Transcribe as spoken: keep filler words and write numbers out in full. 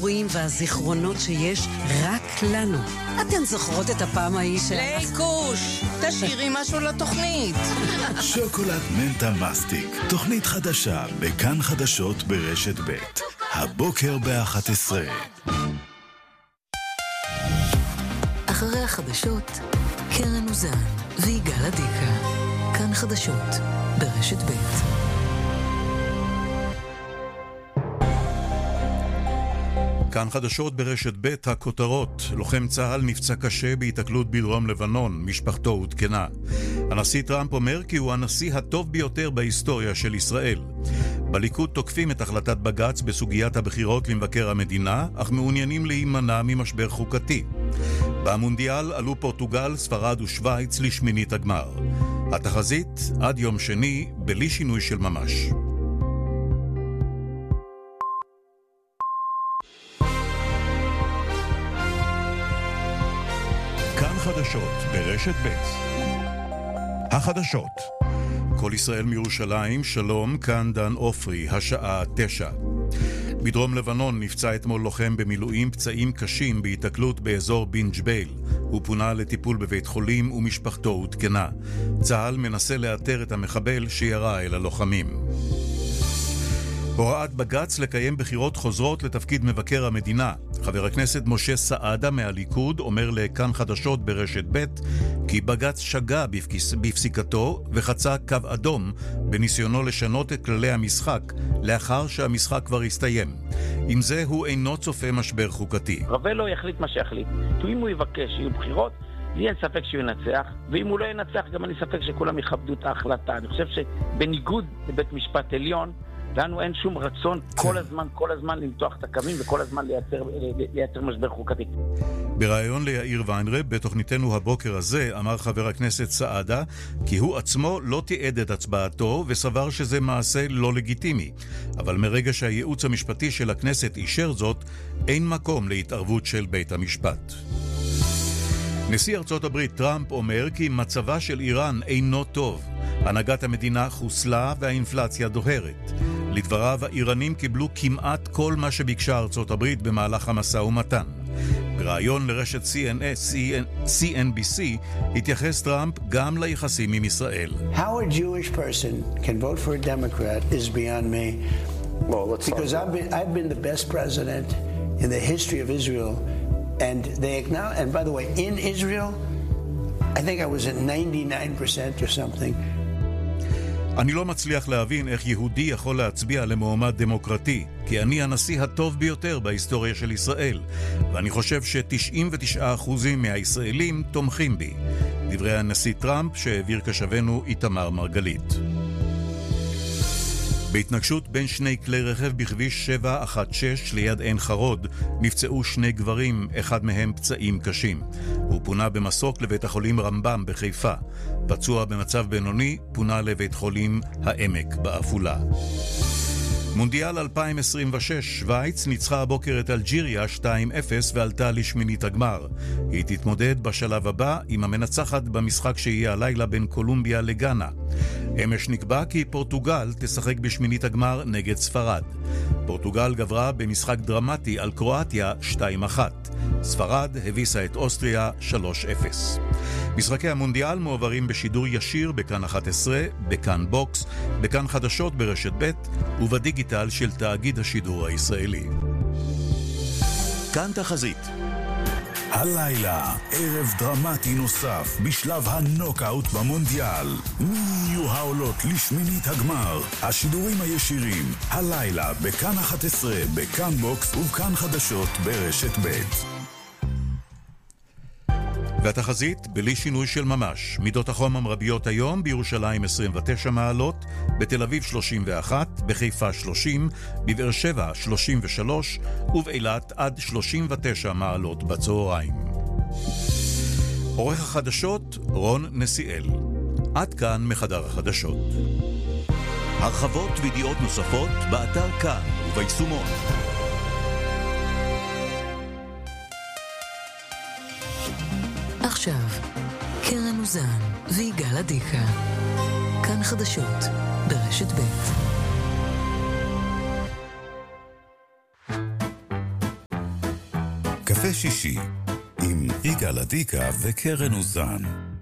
הסיפורים והזיכרונות שיש רק לנו. אתן זוכרות את הפעם ההיא של... ליקוש, תשאירי משהו לתוכנית. שוקולד מנטה מסטיק, תוכנית חדשה בכאן חדשות ברשת ב', הבוקר ב-אחת עשרה. אחרי החדשות, קרן אוזן ויגאל עדיקה. כאן חדשות ברשת ב'. כאן חדשות ברשת ב', הכותרות. לוחם צה"ל נפצע קשה בהתקלות בדרום לבנון, משפחתו עודכנה. הנשיא טראמפ אומר כי הוא הנשיא הטוב ביותר בהיסטוריה של ישראל. בליכוד תוקפים את החלטת בג"ץ בסוגיית הבחירות למבקר המדינה, אך מעוניינים להימנע ממשבר חוקתי. במונדיאל עלו פורטוגל, ספרד ושוויץ לשמינית הגמר. התחזית עד יום שני בלי שינוי של ממש. כאן חדשות ברשת ב'. החדשות. כל ישראל מירושלים, שלום, כאן דן אופרי, השעה תשע. בדרום לבנון נפצע אתמול לוחם במילואים פצעים קשים בהתקלות באזור בן ג'בייל. הוא פונה לטיפול בבית חולים ומשפחתו עודכנה. צה"ל מנסה לאתר את המחבל שירה אל הלוחמים. הוראת בג"ץ לקיים בחירות חוזרות לתפקיד מבקר המדינה. חבר הכנסת משה סעדה מהליכוד אומר לכאן חדשות ברשת ב' כי בג"ץ שגה בפסיקתו וחצה קו אדום בניסיונו לשנות את כללי המשחק לאחר שהמשחק כבר הסתיים. עם זה הוא אינו צופה משבר חוקתי. רווה לא יחליט מה שיחליט. אם הוא יבקש שיהיו בחירות, לי אין ספק שהוא ינצח, ואם הוא לא ינצח גם אני ספק שכולם יכבדו את ההחלטה. אני חושב שבניגוד לבית משפט עליון, לנו אין שום רצון כל הזמן, כל הזמן למתוח את הקווים וכל הזמן לייצר, לייצר משבר חוקתי. ברעיון ליאיר ויינרב בתוכניתנו הבוקר הזה אמר חבר הכנסת סעדה כי הוא עצמו לא תיעד את הצבעתו וסבר שזה מעשה לא לגיטימי. אבל מרגע שהייעוץ המשפטי של הכנסת אישר זאת, אין מקום להתערבות של בית המשפט. נשיא ארצות הברית טראמפ אומר כי מצבה של איראן אינו טוב. הנהגת המדינה חוסלה והאינפלציה דוהרת. לדבריו, האיראנים קיבלו כמעט כל מה שביקשה ארצות הברית במהלך המשא ומתן. ברעיון לרשת סי אן בי סי התייחס טראמפ גם ליחסים עם ישראל. How a Jewish person can vote for a Democrat is beyond me. Well, let's because I've been, I've been the best president in the history of Israel. And they acknowledge, and by the way, in Israel, I think I was at ninety-nine percent or something. אני לא מצליח להבין איך יהודי יכול להצביע למועמד דמוקרטי, כי אני הנשיא הטוב ביותר בהיסטוריה של ישראל, ואני חושב ש-תשעים ותשעה אחוז מהישראלים תומכים בי. דברי הנשיא טראמפ שהעביר כשבנו איתמר מרגלית. בהתנגשות בין שני כלי רכב בכביש שבע אחת שש ליד עין חרוד נפצעו שני גברים, אחד מהם פצעים קשים. הוא פונה במסוק לבית החולים רמב"ם בחיפה. פצוע במצב בינוני פונה לבית חולים העמק בעפולה. מונדיאל אלפיים עשרים ושש, שוויץ ניצחה הבוקר את אלג'יריה שתיים אפס ועלתה לשמינית הגמר. היא תתמודד בשלב הבא עם המנצחת במשחק שיהיה הלילה בין קולומביה לגאנה. אמש נקבע כי פורטוגל תשחק בשמינית הגמר נגד ספרד. פורטוגל גברה במשחק דרמטי על קרואטיה שתיים אחת. ספרד הביסה את אוסטריה שלוש אפס. משחקי המונדיאל מועברים בשידור ישיר בכאן אחת עשרה, בכאן בוקס, בכאן חדשות ברשת ב' ובדיגיטל של תאגיד השידור הישראלי. כאן תחזית. הלילה, ערב דרמטי נוסף בשלב הנוקאוט במונדיאל. מי יהיו העולות לשמינית הגמר? השידורים הישירים, הלילה בכאן אחת עשרה, בכאן בוקס ובכאן חדשות ברשת ב'. והתחזית בלי שינוי של ממש. מידות החום המרביות היום: בירושלים עשרים ותשע מעלות, בתל אביב שלושים ואחת, בחיפה שלושים, בבאר שבע שלושים ושלוש ובאילת עד שלושים ותשע מעלות בצהריים. עורך החדשות רון נסיאל. עד כאן מחדר החדשות. הרחבות וידיעות נוספות באתר כאן וביישומון. עכשיו, קרן אוזן ויגאל עדיקה. כאן חדשות ברשת ב'. קפה שישי עם יגאל עדיקה וקרן אוזן.